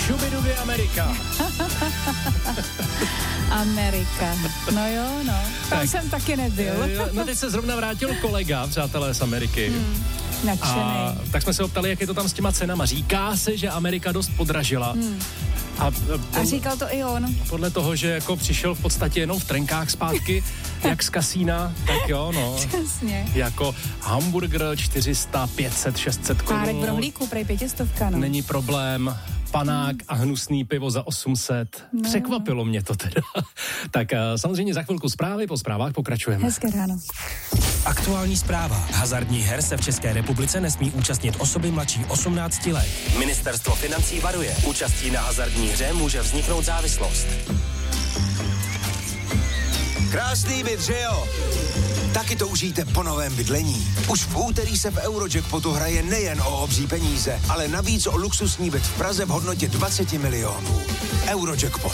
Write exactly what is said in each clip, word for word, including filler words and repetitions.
Šubidubi Amerika. Amerika. No jo, no. Tam Tak. jsem taky nebyl. No teď se zrovna vrátil kolega, přátelé z Ameriky. Hmm. Nadšený. A tak jsme se optali, jak je to tam s těma cenama. Říká se, že Amerika dost podražila. Hmm. A, a, a říkal to i on. Podle toho, že jako přišel v podstatě jenom v trenkách zpátky, jak z kasína, tak jo, no. Přesně. Jako hamburger čtyři sta, pět set, šest set korun. Párek v rohlíku, prej pětistovka, no. Není problém. Panák a hnusný pivo za osm set. No. Překvapilo mě to teda. Tak samozřejmě za chvilku zprávy, po zprávách pokračujeme. Hezké ráno. Aktuální zpráva. Hazardních her se v České republice nesmí účastnit osoby mladší osmnácti let. Ministerstvo financí varuje. Účastí na hazardní hře může vzniknout závislost. Krásný byt, že jo? Taky to užijte po novém bydlení. Už v úterý se v Eurojackpotu hraje nejen o obří peníze, ale navíc o luxusní byt v Praze v hodnotě dvacet milionů. Eurojackpot.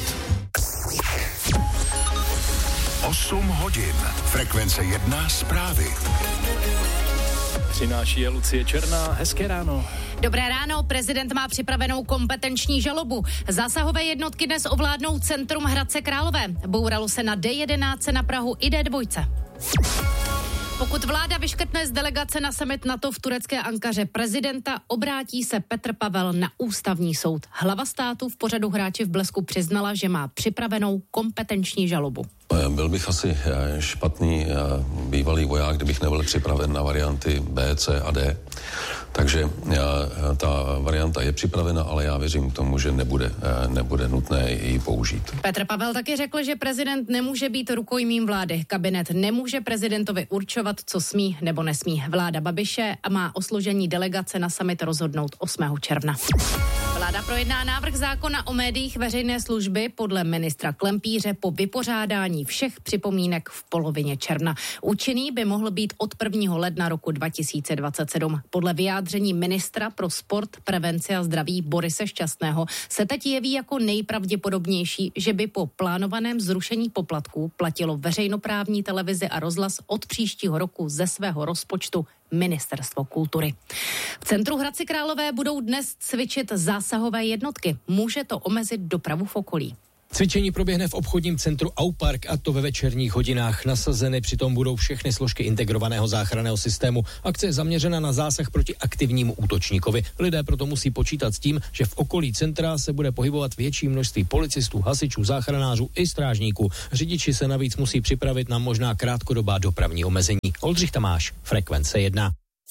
osm hodin. Frekvence jedna zprávy. Přináší je Lucie Černá. Hezké ráno. Dobré ráno, prezident má připravenou kompetenční žalobu. Zásahové jednotky dnes ovládnou centrum Hradce Králové. Bouralo se na D jedenáct na Prahu i D dva. Pokud vláda vyškrtne z delegace na summit NATO v turecké Ankaře prezidenta, obrátí se Petr Pavel na ústavní soud. Hlava státu v pořadu Hráči v blesku přiznala, že má připravenou kompetenční žalobu. Byl bych asi špatný bývalý voják, kdybych nebyl připraven na varianty B, C a D. Takže ta varianta je připravena, ale já věřím tomu, že nebude, nebude nutné ji použít. Petr Pavel taky řekl, že prezident nemůže být rukojmím vlády. Kabinet nemůže prezidentovi určovat, co smí nebo nesmí. Vláda Babiše má o složení delegace na summit rozhodnout osmého června. Vláda projedná návrh zákona o médiích veřejné služby podle ministra Klempíře po vypořádání všech připomínek v polovině června. Účinný by mohl být od prvního ledna roku dva tisíce dvacet sedm. Podle vyjádření ministra pro sport, prevenci a zdraví Borise Šťastného se teď jeví jako nejpravděpodobnější, že by po plánovaném zrušení poplatků platilo veřejnoprávní televizi a rozhlas od příštího roku ze svého rozpočtu Ministerstvo kultury. V centru Hradci Králové budou dnes cvičit zásahové jednotky. Může to omezit dopravu v okolí. Cvičení proběhne v obchodním centru Aupark, a to ve večerních hodinách. Nasazeny přitom budou všechny složky integrovaného záchranného systému. Akce je zaměřena na zásah proti aktivnímu útočníkovi. Lidé proto musí počítat s tím, že v okolí centra se bude pohybovat větší množství policistů, hasičů, záchranářů i strážníků. Řidiči se navíc musí připravit na možná krátkodobá dopravní omezení. Oldřich Tamáš, Frekvence jedna.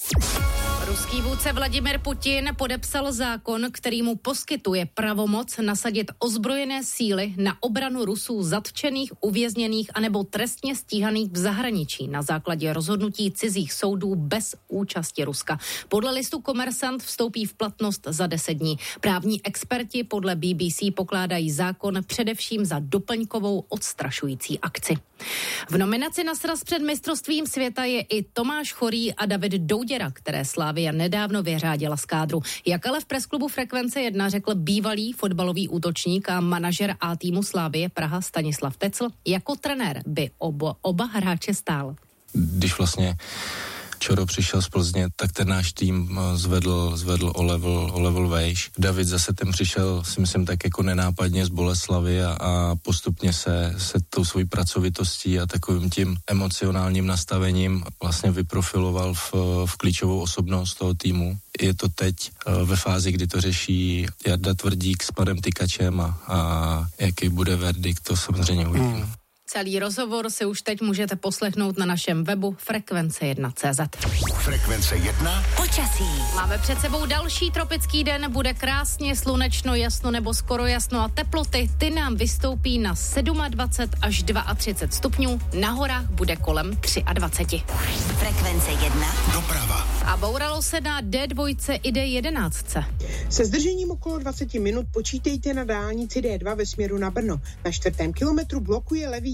Ruský vůdce Vladimir Putin podepsal zákon, který mu poskytuje pravomoc nasadit ozbrojené síly na obranu Rusů zatčených, uvězněných anebo trestně stíhaných v zahraničí na základě rozhodnutí cizích soudů bez účasti Ruska. Podle listu Komersant vstoupí v platnost za deset dní. Právní experti podle B B C pokládají zákon především za doplňkovou odstrašující akci. V nominaci na sraz před mistrovstvím světa je i Tomáš Chorý a David Douděra, které Slavia nedávno vyřádila z kádru. Jak ale v presklubu Frekvence jedna řekl bývalý fotbalový útočník a manažer A týmu Slavie Praha Stanislav Tecl, jako trenér by oba, oba hráče stál. Když vlastně Čoro přišel z Plzně, tak ten náš tým zvedl, zvedl o level, o level vejš. David zase ten přišel, si myslím, tak jako nenápadně z Boleslavy a, a postupně se, se tou svojí pracovitostí a takovým tím emocionálním nastavením vlastně vyprofiloval v, v klíčovou osobnost toho týmu. Je to teď ve fázi, kdy to řeší Jarda Tvrdík s panem Tykačem a, a jaký bude verdikt, to samozřejmě uvidíme. Hmm. Celý rozhovor si už teď můžete poslechnout na našem webu frekvence jedna tečka cé zet. Frekvence jedna. Počasí. Máme před sebou další tropický den, bude krásně slunečno, jasno nebo skoro jasno a teploty, ty nám vystoupí na dvacet sedm až třicet dva stupňů, na horách bude kolem dvacet tři. Frekvence jedna. Doprava. A bouralo se na D dva i D jedenáct. Se zdržením okolo dvacet minut počítejte na dálnici D dva ve směru na Brno. Na čtvrtém kilometru blokuje levý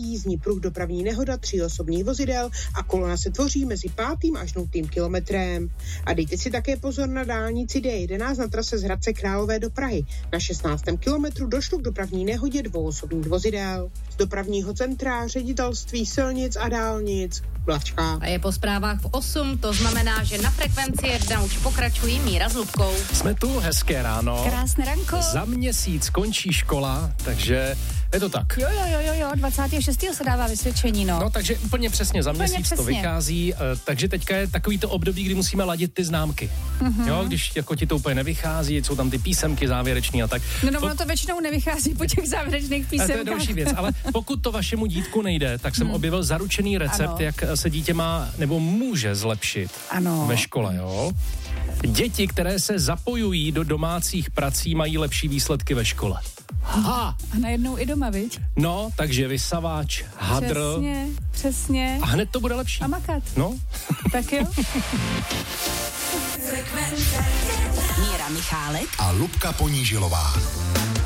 jízdní pruh, dopravní nehoda, tři osobních vozidel a kolona se tvoří mezi pátým až nultým kilometrem. A dejte si také pozor na dálnici D jedenáct na trase z Hradce Králové do Prahy. Na šestnáctém kilometru došlo k dopravní nehodě dvou osobních vozidel. Z dopravního centra, ředitelství silnic a dálnic Blavčka. A je po zprávách v osm, to znamená, že na frekvenci jedna už pokračují Míra s Lubkou. Jsme tu, hezké ráno. Krásné ranko. Za měsíc končí škola, takže je to tak. Jo, jo, jo, jo, jo, dvacátého šestého se dává vysvědčení, no. No, takže úplně přesně, za Úplně měsíc přesně. to vychází, takže teďka je takový to období, kdy musíme ladit ty známky. Mm-hmm. Jo, když jako ti to úplně nevychází, jsou tam ty písemky závěreční a tak. No, no, Po- ono to většinou nevychází po těch závěrečných A písemkách. to je další věc, ale pokud to vašemu dítku nejde, tak jsem hmm. objevil zaručený recept, Ano. jak se dítě má nebo může zlepšit Ano. ve škole, jo. Děti, které se zapojují do domácích prací, mají lepší výsledky ve škole. Ha! A najednou i doma, viď? No, takže vysavač, hadr Přesně, přesně. a hned to bude lepší. A makat. No. Tak jo. Míra Michálek A Lubka Ponížilová.